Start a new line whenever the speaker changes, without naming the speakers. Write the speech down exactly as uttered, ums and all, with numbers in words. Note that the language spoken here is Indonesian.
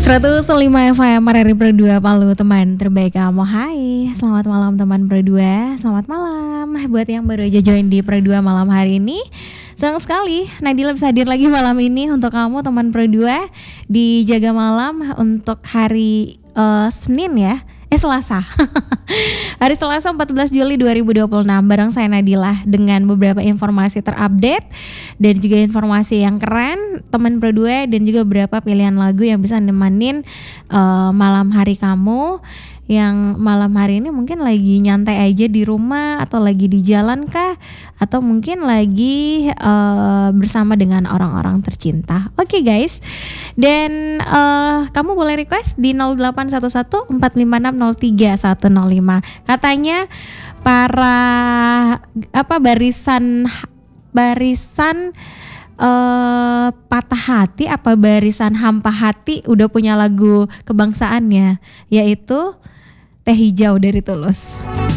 seratus lima F M R R I Pro dua Palu, teman terbaik kamu. Hai, selamat malam teman Pro dua. Selamat malam buat yang baru aja join di Pro dua malam hari ini. Senang sekali Nadila bisa hadir lagi malam ini untuk kamu teman Pro dua di Jaga Malam untuk hari uh, Senin ya. Eh Selasa hari Selasa empat belas Juli dua ribu dua puluh enam bareng saya Nadila dengan beberapa informasi terupdate dan juga informasi yang keren teman Pro dua dan juga beberapa pilihan lagu yang bisa nemenin uh, malam hari kamu yang malam hari ini mungkin lagi nyantai aja di rumah atau lagi di jalan kah atau mungkin lagi uh, bersama dengan orang-orang tercinta. Oke okay guys, dan uh, kamu boleh request di nol delapan satu satu empat lima enam nol tiga satu nol lima. Katanya para apa barisan barisan uh, patah hati apa barisan hampa hati udah punya lagu kebangsaannya, yaitu Teh Hijau dari Tulus.